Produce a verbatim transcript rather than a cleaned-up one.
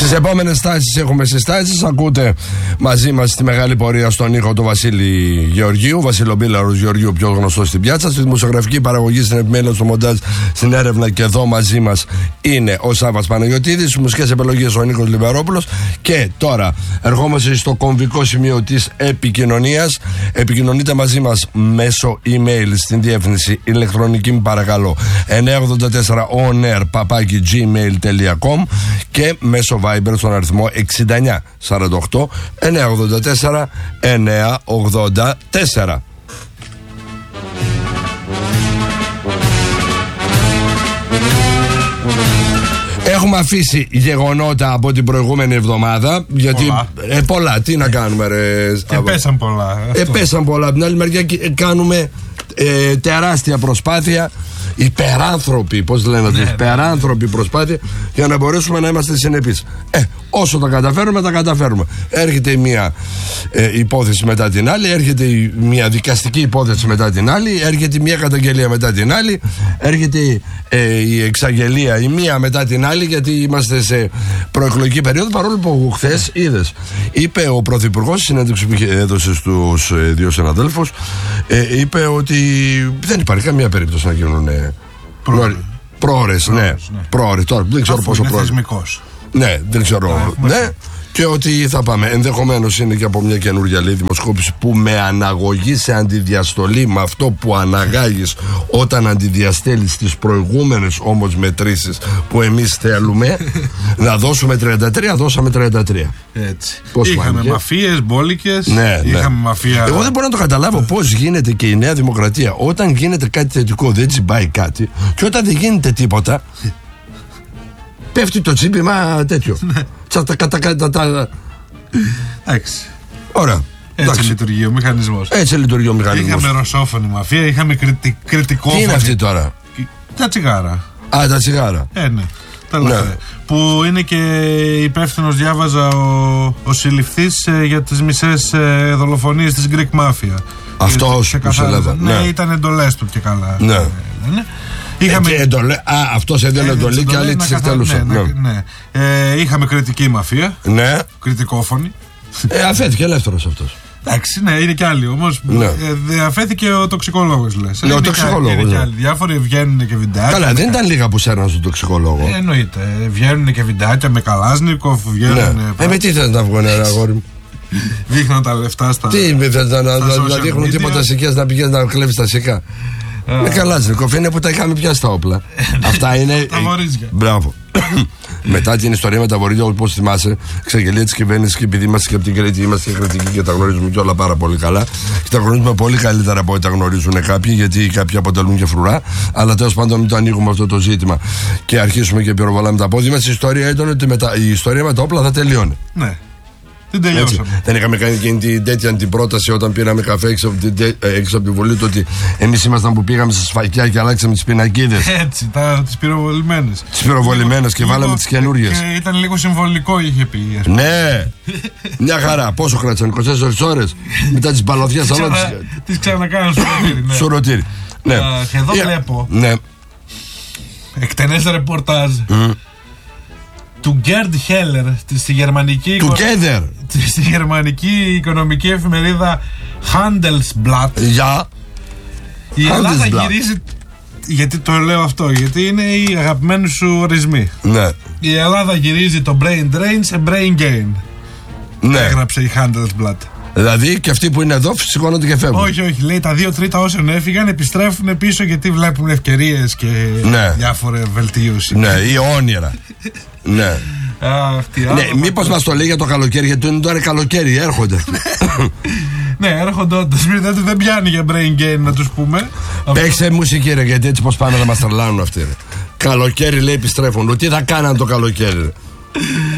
Στις επόμενες στάσεις έχουμε συστάσεις. Ακούτε μαζί μας στη μεγάλη πορεία στον ήχο του Βασίλη Γεωργίου, Βασιλομπίλαρος Γεωργίου, πιο γνωστό στην πιάτσα. Στη δημοσιογραφική παραγωγή, στην επιμέλεια, στο μοντάζ, στην έρευνα και εδώ μαζί μας είναι ο Σάββας Παναγιωτίδης. Στις μουσικές επιλογές ο Νίκος Λιβερόπουλος. Και τώρα ερχόμαστε στο κομβικό σημείο της επικοινωνίας. Επικοινωνείτε μαζί μας μέσω email στην διεύθυνση ηλεκτρονική, μου παρακαλώ, εννιά ογδόντα τέσσερα onair παπάκι gmail τελεία com και μέσω Viber στον αριθμό εξήντα εννιά σαράντα οκτώ εννιά ογδόντα τέσσερα εννιά ογδόντα τέσσερα. Έχουμε αφήσει γεγονότα από την προηγούμενη εβδομάδα. Γιατί πολλά, ε, πολλά τι να κάνουμε ρε. Και πέσαν πολλά. Ε, πέσαν πολλά. Από την άλλη μεριά κάνουμε ε, τεράστια προσπάθεια, υπεράνθρωπη, πώς λένε, ναι, υπεράνθρωπη προσπάθεια για να μπορέσουμε να είμαστε συνεπείς. Ε, όσο τα καταφέρουμε, τα καταφέρουμε. Έρχεται η μία ε, υπόθεση μετά την άλλη, έρχεται η μία δικαστική υπόθεση μετά την άλλη, έρχεται η μία καταγγελία μετά την άλλη, έρχεται ε, η εξαγγελία η μία μετά την άλλη, γιατί είμαστε σε προεκλογική περίοδο. Παρόλο που χθες είδες, είπε ο Πρωθυπουργός, συνέντευξη που έδωσε στους ε, δύο συναδέλφους, ε, είπε ότι δεν υπάρχει καμία περίπτωση να γίνουν ε, πρόορες, ναι, ναι. πρόορες, τώρα δεν ξέρω πόσο πρόορες. Ναι, δεν ξέρω. Ναι. Και ότι θα πάμε. Ενδεχομένως είναι και από μια καινούργια λέει δημοσκόπηση που με αναγωγή σε αντιδιαστολή με αυτό που αναγάγεις όταν αντιδιαστέλεις τις προηγούμενες όμως μετρήσεις που εμείς θέλουμε να δώσουμε τριάντα τρία, δώσαμε τριάντα τρία. Έτσι. Πώς είχαμε φάνηκε? Μαφίες, μπόλικες. Ναι, είχαμε ναι. Μαφία. Εγώ δεν μπορώ να το καταλάβω πώς γίνεται και η Νέα Δημοκρατία όταν γίνεται κάτι θετικό, δεν τσιμπάει κάτι, και όταν δεν γίνεται τίποτα πέφτει το τσίπημα τέτοιο. Εντάξει. Ωραία. Έτσι λειτουργεί ο μηχανισμός. Έτσι λειτουργεί ο μηχανισμός. Είχαμε ρωσόφωνη μαφία, είχαμε κριτικ, κριτικόφωνη. Τι είναι αυτή τώρα? Τα τσιγάρα. Α, τα τσιγάρα. Ε, ναι. Τα ναι. Που είναι και υπεύθυνος, διάβαζα, ο, ο συλληφθής ε, για τις μισές ε, δολοφονίες της Greek Mafia. Αυτός που σε λέγα. Ναι, ναι, ήταν εντολές του και καλά. Ναι. Ε, ναι. Είχαμε... Ε, εντολέ... Α, αυτός έδινε εντολή και άλλοι τις εκτελούσαν. Ναι, ναι, ναι. Ε, είχαμε κριτική μαφία. Ναι. Κριτικόφωνη. Ε, αφέθηκε ελεύθερος αυτός. Εντάξει, ναι, είναι κι άλλοι όμως. Ναι. Ε, αφέθηκε ο τοξικολόγος, λες. Ναι, ο τοξικολόγος. Είναι κι άλλοι. Διάφοροι βγαίνουν και βιντεάκια. Καλά, δεν ήταν λίγα που σέρναν στον τοξικολόγο. Ε, εννοείται. Βγαίνουν και βιντεάκια με Καλάσνικοφ. Βγαίνουν. Ναι. Ε, με τι θες να βγουν, ένα αγόρι μου? Δείχναν τα λεφτά στα. Τι θες να, να, να δείχνουν τίποτα σικές, να πηγαίνεις να κλέβεις τα σικά? Με Καλάσνικοφ είναι που τα είχαμε πιάσει τα όπλα. Αυτά είναι. Τα βορίζια. Μπράβο. Μετά την ιστορία με τα βορίδια, όπως θυμάσαι, εξαγγελία της κυβέρνησης, και επειδή είμαστε και από την Κρήτη, είμαστε και κριτικοί και τα γνωρίζουμε κιόλα πάρα πολύ καλά. Και τα γνωρίζουμε πολύ καλύτερα από ό,τι τα γνωρίζουν κάποιοι, γιατί κάποιοι αποτελούν και φρουρά. Αλλά τέλος πάντων, μην το ανοίγουμε αυτό το ζήτημα και αρχίσουμε και πυροβολάμε τα πόδια μας. Η ιστορία ήταν ότι μετά, η ιστορία με τα όπλα θα τελειώνει. Ναι. Δεν τελειώσαμε. Δεν είχαμε κάνει και την τέτοια την πρόταση όταν πήραμε καφέ έξω από την, έξω από την Βουλή, το ότι εμείς ήμασταν που πήγαμε στα σφακιά και αλλάξαμε τις πινακίδες. Έτσι, τα, τις πυροβολημένες. Τις πυροβολημένες και λίγο, βάλαμε τις καινούριες. Και ήταν λίγο συμβολικό, είχε πει. Ναι, μια χαρά. Πόσο κράτησαν, είκοσι τέσσερις ώρες μετά τις μπαλωδιές. Ξανα, τις ξανακάναν σουρωτήρι. Ναι. Σουρωτήρι. Ναι. Uh, και εδώ yeah. βλέπω. Ναι. Εκτενές ρεπορτάζ. Mm. Του Γκέρντ Χέλερ στη γερμανική, του Γκέδερ. στη γερμανική οικονομική εφημερίδα Handelsblatt. Για η Ελλάδα γυρίζει. Γιατί το λέω αυτό? Γιατί είναι οι αγαπημένοι σου ορισμοί. Ναι. Η Ελλάδα γυρίζει το brain drain σε brain gain. Ναι. Έγραψε η Handelsblatt. Δηλαδή και αυτοί που είναι εδώ σηκώνονται και φεύγουν. Όχι, όχι. Λέει τα δύο τρίτα όσων έφυγαν επιστρέφουν πίσω γιατί βλέπουν ευκαιρίες και ναι. διάφορα βελτίωση. Ναι, ή όνειρα. Ναι. Αχ, τι άλλο. Ναι, μήπως μας το λέει για το καλοκαίρι, γιατί είναι τώρα καλοκαίρι, έρχονται. Ναι, έρχονται όντως. Δεν πιάνει για brain gain να τους πούμε. Παίξε μουσική ρε, γιατί έτσι πως πάνε να μας τρελάνουν αυτοί ρε. Καλοκαίρι λέει επιστρέφουν. Τι θα κάναν το καλοκαίρι ρε?